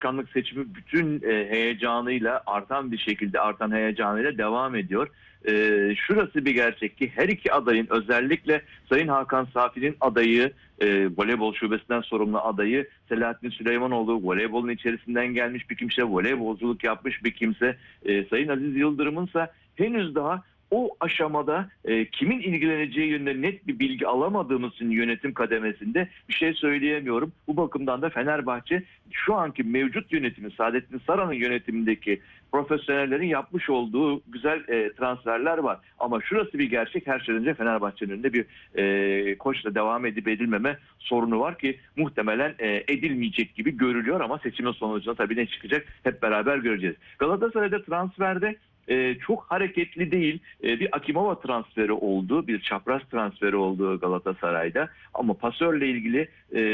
başkanlık seçimi bütün heyecanıyla, artan heyecanıyla devam ediyor. Şurası bir gerçek ki her iki adayın, özellikle Sayın Hakan Safi'nin adayı, voleybol şubesinden sorumlu adayı Selahattin Süleymanoğlu, voleybolun içerisinden gelmiş bir kimse, voleybolculuk yapmış bir kimse. Sayın Aziz Yıldırım'ın ise henüz daha o aşamada kimin ilgileneceği yönünde net bir bilgi alamadığımız için yönetim kademesinde bir şey söyleyemiyorum. Bu bakımdan da Fenerbahçe şu anki mevcut yönetimi, Saadettin Saran'ın yönetimindeki profesyonellerin yapmış olduğu güzel transferler var. Ama şurası bir gerçek, her şeyden önce Fenerbahçe'nin önünde bir koçla devam edip edilmeme sorunu var ki muhtemelen edilmeyecek gibi görülüyor ama seçimin sonucunda tabii ne çıkacak hep beraber göreceğiz. Galatasaray'da transferde çok hareketli değil. Bir Akimova transferi oldu, bir çapraz transferi oldu Galatasaray'da. Ama pasörle ilgili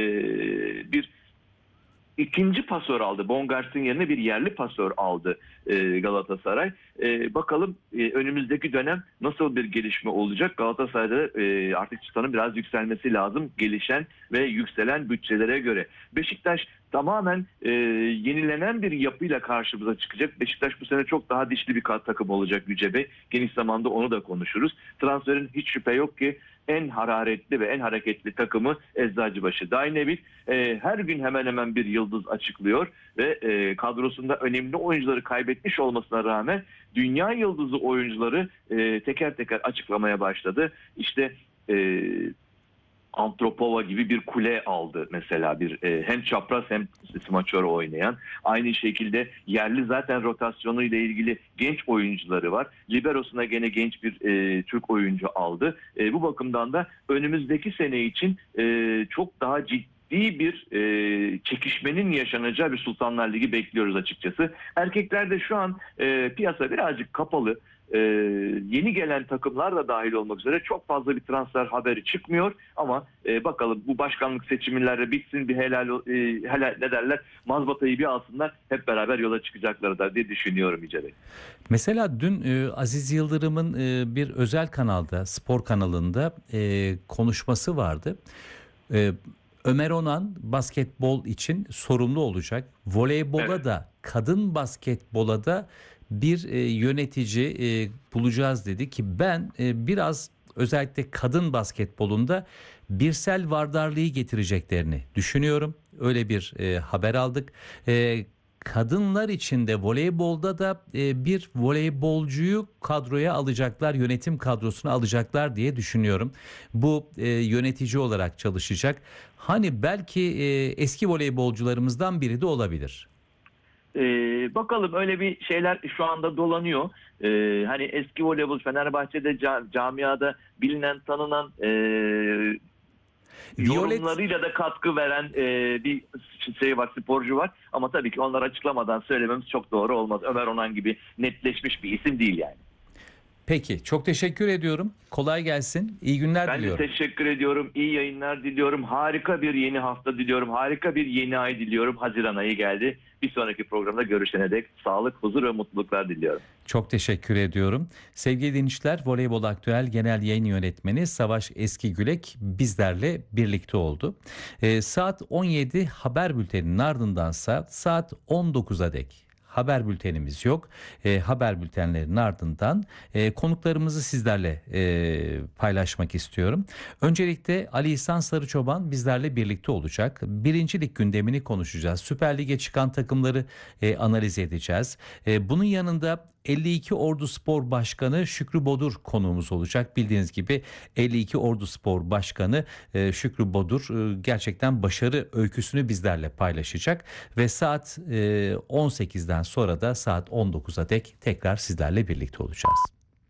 bir ikinci pasör aldı. Bongart'ın yerine bir yerli pasör aldı Galatasaray. Bakalım önümüzdeki dönem nasıl bir gelişme olacak? Galatasaray'da artık çıtanın biraz yükselmesi lazım. Gelişen ve yükselen bütçelere göre. Beşiktaş tamamen yenilenen bir yapıyla karşımıza çıkacak. Beşiktaş bu sene çok daha dişli bir takım olacak Yüce Bey. Geniş zamanda onu da konuşuruz. Transferin hiç şüphe yok ki en hararetli ve en hareketli takımı Eczacıbaşı. Dynevit her gün hemen hemen bir yıldız açıklıyor ve kadrosunda önemli oyuncuları kaybetmiş olmasına rağmen dünya yıldızı oyuncuları teker teker açıklamaya başladı. İşte Antropova gibi bir kule aldı mesela, bir hem çapraz hem smaçör oynayan. Aynı şekilde yerli zaten rotasyonu ile ilgili genç oyuncuları var. Liberos'una gene genç bir Türk oyuncu aldı. Bu bakımdan da önümüzdeki sene için çok daha ciddi bir çekişmenin yaşanacağı bir Sultanlar Ligi bekliyoruz açıkçası. Erkeklerde şu an piyasa birazcık kapalı. Yeni gelen takımlar da dahil olmak üzere çok fazla bir transfer haberi çıkmıyor ama bakalım bu başkanlık seçimlerde bitsin, bir helal ne derler, mazbatayı bir alsınlar, hep beraber yola çıkacakları da diye düşünüyorum Yüce Bey. Mesela dün Aziz Yıldırım'ın bir özel kanalda, spor kanalında konuşması vardı. Ömer Onan basketbol için sorumlu olacak. Voleybola Evet. da, kadın basketbola da bir yönetici bulacağız dedi ki ben biraz özellikle kadın basketbolunda Birsel Vardarlı'yı getireceklerini düşünüyorum. Öyle bir haber aldık. Kadınlar için de voleybolda da bir voleybolcuyu kadroya alacaklar, yönetim kadrosuna alacaklar diye düşünüyorum. Bu yönetici olarak çalışacak. Hani belki eski voleybolcularımızdan biri de olabilir. Bakalım, öyle bir şeyler şu anda dolanıyor. Hani eski voleybol Fenerbahçe'de camiada bilinen, tanınan, yorumlarıyla da katkı veren bir şey var, sporcu var. Ama tabii ki onları açıklamadan söylememiz çok doğru olmaz. Ömer Onan gibi netleşmiş bir isim değil yani. Peki, çok teşekkür ediyorum. Kolay gelsin. İyi günler diliyorum. Ben de teşekkür ediyorum. İyi yayınlar diliyorum. Harika bir yeni hafta diliyorum. Harika bir yeni ay diliyorum. Haziran ayı geldi. Bir sonraki programda görüşene dek sağlık, huzur ve mutluluklar diliyorum. Çok teşekkür ediyorum. Sevgili dinleyiciler, Voleybol Aktüel Genel Yayın Yönetmeni Savaş Eskigülek bizlerle birlikte oldu. Saat 17 haber bülteninin ardındansa saat 19'a dek haber bültenimiz yok. Haber bültenlerinin ardından konuklarımızı sizlerle paylaşmak istiyorum. Öncelikle Ali İhsan Sarıçoban bizlerle birlikte olacak. Birincilik gündemini konuşacağız. Süper Lig'e çıkan takımları analiz edeceğiz. Bunun yanında 52 Ordu Spor Başkanı Şükrü Bodur konuğumuz olacak. Bildiğiniz gibi 52 Ordu Spor Başkanı Şükrü Bodur gerçekten başarı öyküsünü bizlerle paylaşacak. Ve saat 18'den sonra da saat 19'a dek tekrar sizlerle birlikte olacağız.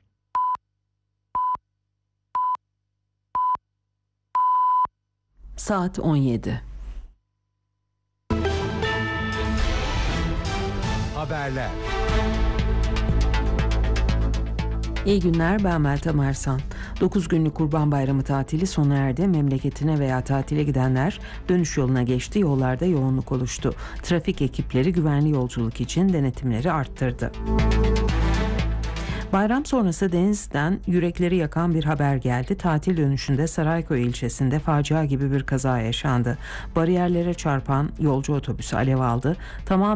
Saat 17. Haberler. İyi günler, ben Meltem Ersan. 9 günlük Kurban Bayramı tatili sona erdi. Memleketine veya tatile gidenler dönüş yoluna geçti. Yollarda yoğunluk oluştu. Trafik ekipleri güvenli yolculuk için denetimleri arttırdı. Bayram sonrası denizden yürekleri yakan bir haber geldi. Tatil dönüşünde Sarayköy ilçesinde facia gibi bir kaza yaşandı. Bariyerlere çarpan yolcu otobüsü alev aldı. Tamamen